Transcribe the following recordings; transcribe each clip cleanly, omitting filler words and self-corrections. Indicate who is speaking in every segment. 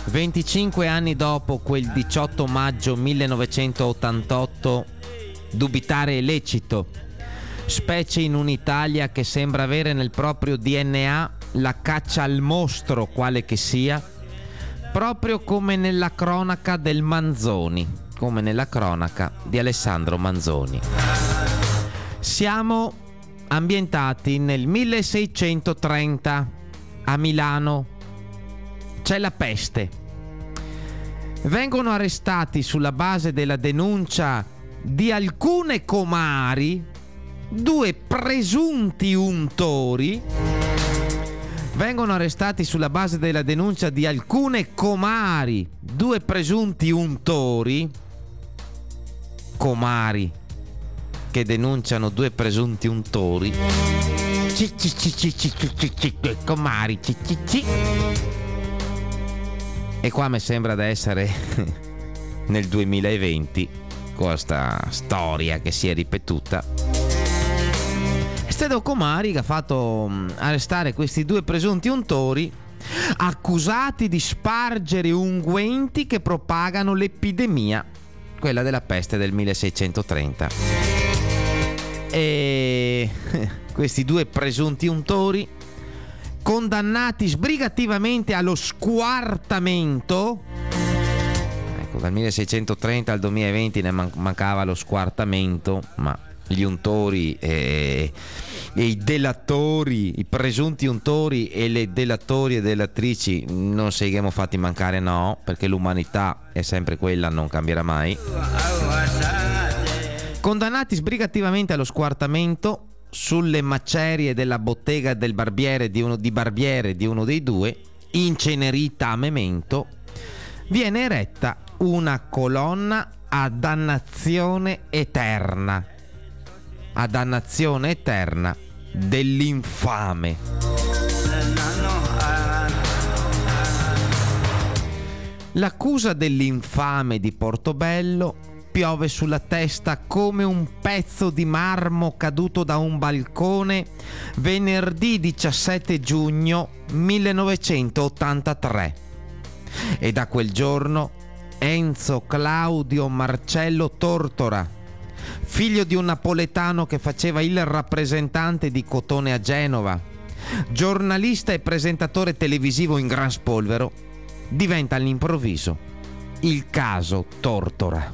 Speaker 1: 25 anni dopo quel 18 maggio 1988, dubitare è lecito, specie in un'Italia che sembra avere nel proprio DNA la caccia al mostro, quale che sia, proprio come nella cronaca del Manzoni, come nella cronaca di Alessandro Manzoni. Siamo ambientati nel 1630 a Milano. C'è la peste. Vengono arrestati sulla base della denuncia di alcune comari due presunti untori. Vengono arrestati sulla base della denuncia di alcune comari due presunti untori. Comari che denunciano due presunti untori. Comari. E qua mi sembra di essere nel 2020, questa storia che si è ripetuta. Stedo Comari che ha fatto arrestare questi due presunti untori accusati di spargere unguenti che propagano l'epidemia, quella della peste del 1630. E questi due presunti untori, condannati sbrigativamente allo squartamento, ecco, dal 1630 al 2020 ne mancava lo squartamento, ma gli untori e i delatori, i presunti untori e le delatori e delatrici non si siamo fatti mancare, no, perché l'umanità è sempre quella, non cambierà mai. Condannati sbrigativamente allo squartamento sulle macerie della bottega del barbiere di uno dei due, incenerita a memento, viene eretta una colonna a dannazione eterna dell'infame. L'accusa dell'infame di Portobello piove sulla testa come un pezzo di marmo caduto da un balcone venerdì 17 giugno 1983. E da quel giorno Enzo Claudio Marcello Tortora, figlio di un napoletano che faceva il rappresentante di Cotone a Genova, giornalista e presentatore televisivo in gran spolvero, diventa all'improvviso il caso Tortora.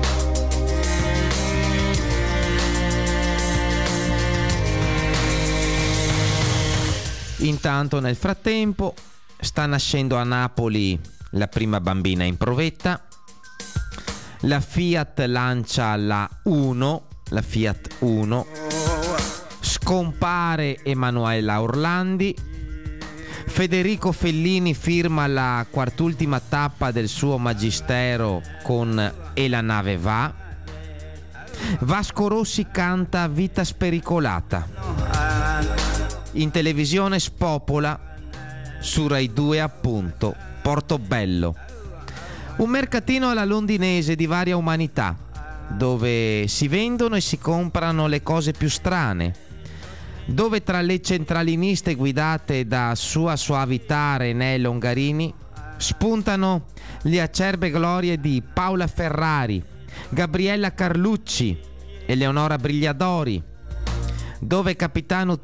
Speaker 1: Intanto, nel frattempo, sta nascendo a Napoli la prima bambina in provetta. La Fiat lancia la Fiat Uno. Scompare Emanuela Orlandi. Federico Fellini firma la quart'ultima tappa del suo magistero con E la nave va. Vasco Rossi canta Vita spericolata. In televisione spopola su Rai 2 appunto Portobello, un mercatino alla londinese di varia umanità, dove si vendono e si comprano le cose più strane, dove tra le centraliniste guidate da Sua Soavità René Longarini spuntano le acerbe glorie di Paola Ferrari, Gabriella Carlucci, Eleonora Brigliadori, dove capitano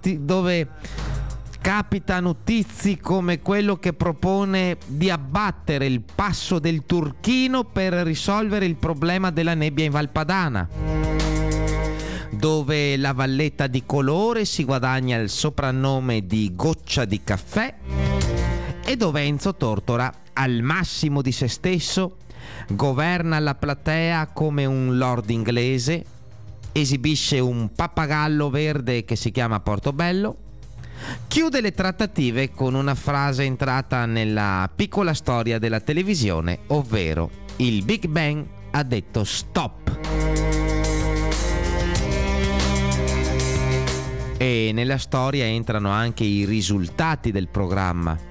Speaker 1: tizi come quello che propone di abbattere il passo del Turchino per risolvere il problema della nebbia in Valpadana, dove la Valletta di Colore si guadagna il soprannome di Goccia di Caffè e dove Enzo Tortora, al massimo di se stesso, governa la platea come un lord inglese, esibisce un pappagallo verde che si chiama Portobello, chiude le trattative con una frase entrata nella piccola storia della televisione, ovvero il Big Bang ha detto stop. E nella storia entrano anche i risultati del programma.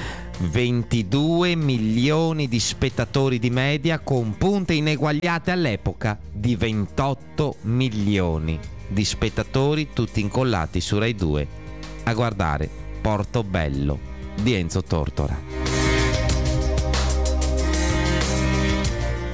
Speaker 1: 22 milioni di spettatori di media, con punte ineguagliate all'epoca di 28 milioni di spettatori, tutti incollati su Rai 2 a guardare Portobello di Enzo Tortora.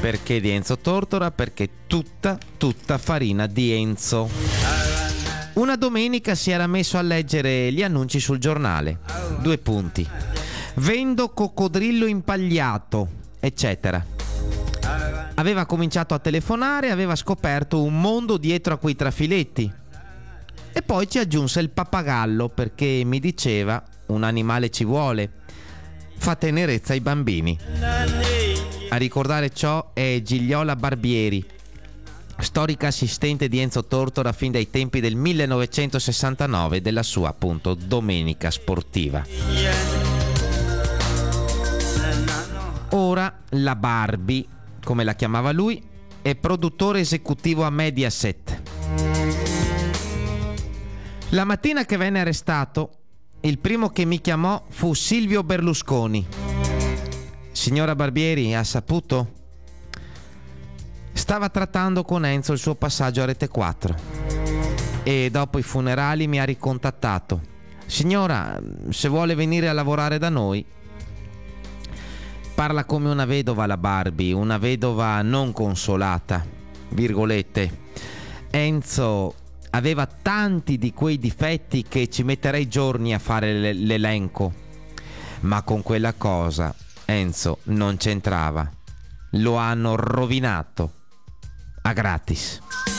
Speaker 1: Perché di Enzo Tortora? Perché tutta farina di Enzo. Una domenica si era messo a leggere gli annunci sul giornale. 2 punti. Vendo coccodrillo impagliato, eccetera. Aveva cominciato a telefonare, aveva scoperto un mondo dietro a quei trafiletti. E poi ci aggiunse il pappagallo perché mi diceva: un animale ci vuole, fa tenerezza ai bambini. A ricordare ciò è Gigliola Barbieri, storica assistente di Enzo Tortora fin dai tempi del 1969 della sua, appunto, Domenica Sportiva. Ora la Barbie, come la chiamava lui, è produttore esecutivo a Mediaset. La mattina che venne arrestato, il primo che mi chiamò fu Silvio Berlusconi. Signora Barbieri, ha saputo? Stava trattando con Enzo il suo passaggio a Rete 4 e dopo i funerali mi ha ricontattato. Signora, se vuole venire a lavorare da noi. Parla come una vedova la Barbie, una vedova non consolata, virgolette. Enzo aveva tanti di quei difetti che ci metterei giorni a fare l'elenco, ma con quella cosa Enzo non c'entrava. Lo hanno rovinato a gratis.